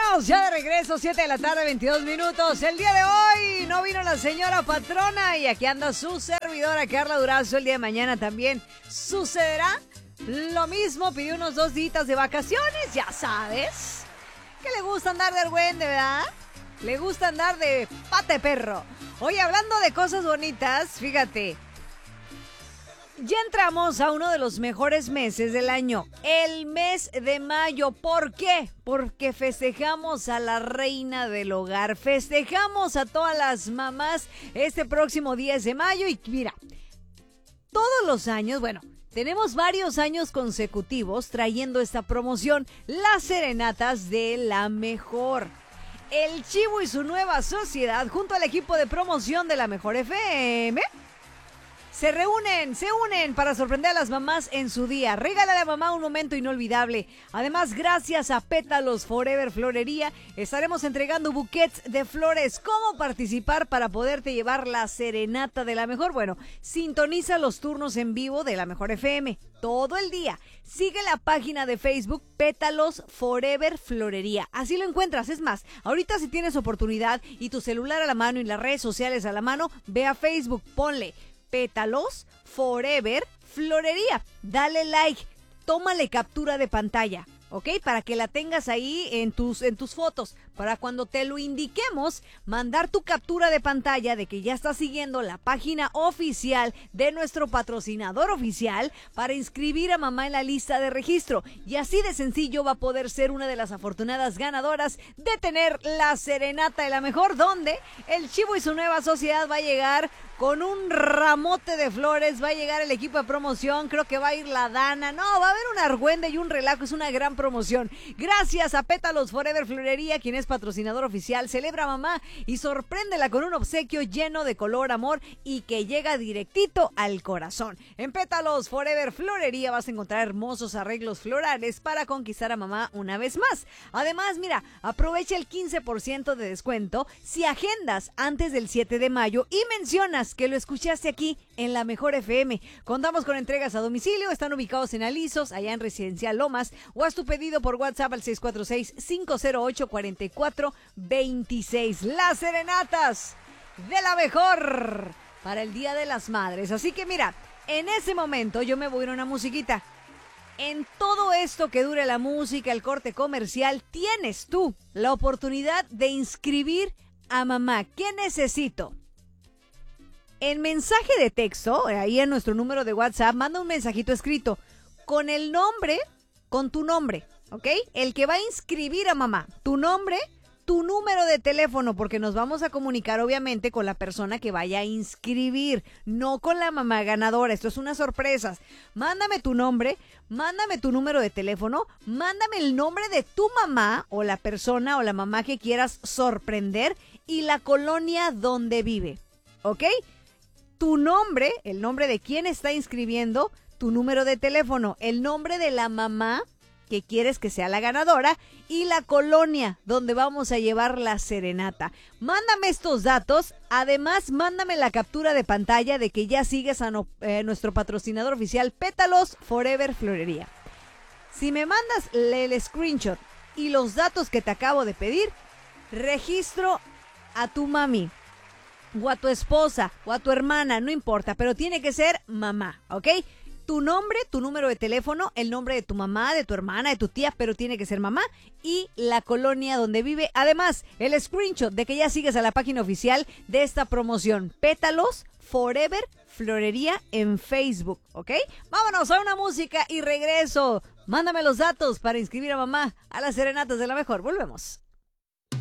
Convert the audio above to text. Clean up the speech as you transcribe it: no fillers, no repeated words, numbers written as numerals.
Estamos ya de regreso, 7 de la tarde, 22 minutos. El día de hoy no vino la señora patrona y aquí anda su servidora Carla Durazo. El día de mañana también sucederá lo mismo. Pidió unos 2 días de vacaciones, ya sabes. Que le gusta andar de argüende, ¿verdad? Le gusta andar de pata de perro. Oye, hablando de cosas bonitas, fíjate. Ya entramos a uno de los mejores meses del año, el mes de mayo. ¿Por qué? Porque festejamos a la reina del hogar, festejamos a todas las mamás este próximo 10 de mayo y mira, todos los años, bueno, tenemos varios años consecutivos trayendo esta promoción, las serenatas de la mejor. El Chivo y su nueva sociedad junto al equipo de promoción de la Mejor FM se unen para sorprender a las mamás en su día. Regálale a mamá un momento inolvidable. Además, gracias a Pétalos Forever Florería, estaremos entregando buquets de flores. ¿Cómo participar para poderte llevar la serenata de la mejor? Bueno, sintoniza los turnos en vivo de la Mejor FM todo el día. Sigue la página de Facebook Pétalos Forever Florería. Así lo encuentras. Es más, ahorita si tienes oportunidad y tu celular a la mano y las redes sociales a la mano, ve a Facebook, ponle Pétalos Forever Florería. Dale like, tómale captura de pantalla, ¿ok? Para que la tengas ahí en tus fotos. Para cuando te lo indiquemos, mandar tu captura de pantalla de que ya estás siguiendo la página oficial de nuestro patrocinador oficial para inscribir a mamá en la lista de registro. Y así de sencillo va a poder ser una de las afortunadas ganadoras de tener la serenata de la mejor, donde el Chivo y su nueva sociedad va a llegar con un ramote de flores, va a llegar el equipo de promoción, creo que va a ir la Dana, no, va a haber un argüende y un relajo, es una gran promoción. Gracias a Pétalos Forever Florería, quien es patrocinador oficial, celebra a mamá y sorpréndela con un obsequio lleno de color, amor y que llega directito al corazón. En Pétalos Forever Florería vas a encontrar hermosos arreglos florales para conquistar a mamá una vez más. Además, mira, aprovecha el 15% de descuento si agendas antes del 7 de mayo y mencionas que lo escuchaste aquí en la Mejor FM. Contamos con entregas a domicilio, están ubicados en Alisos, allá en Residencial Lomas, o haz tu pedido por WhatsApp al 646-508-4426. Las serenatas de la mejor para el Día de las Madres. Así que mira, en ese momento yo me voy a ir a una musiquita. En todo esto que dure la música, el corte comercial, tienes tú la oportunidad de inscribir a mamá. ¿Qué necesito? En mensaje de texto, ahí en nuestro número de WhatsApp, manda un mensajito escrito con el nombre, con tu nombre, ¿ok? El que va a inscribir a mamá, tu nombre, tu número de teléfono, porque nos vamos a comunicar obviamente con la persona que vaya a inscribir, no con la mamá ganadora. Esto es una sorpresa. Mándame tu nombre, mándame tu número de teléfono, mándame el nombre de tu mamá o la persona o la mamá que quieras sorprender y la colonia donde vive, ¿ok? Tu nombre, el nombre de quien está inscribiendo, tu número de teléfono, el nombre de la mamá que quieres que sea la ganadora y la colonia donde vamos a llevar la serenata. Mándame estos datos, además mándame la captura de pantalla de que ya sigues a nuestro patrocinador oficial Pétalos Forever Florería. Si me mandas el screenshot y los datos que te acabo de pedir, registro a tu mami o a tu esposa o a tu hermana, no importa, pero tiene que ser mamá, ¿ok? Tu nombre, tu número de teléfono, el nombre de tu mamá, de tu hermana, de tu tía, pero tiene que ser mamá y la colonia donde vive. Además, el screenshot de que ya sigues a la página oficial de esta promoción, Pétalos Forever Florería en Facebook, ¿ok? Vámonos a una música y regreso. Mándame los datos para inscribir a mamá a las serenatas de la mejor. Volvemos.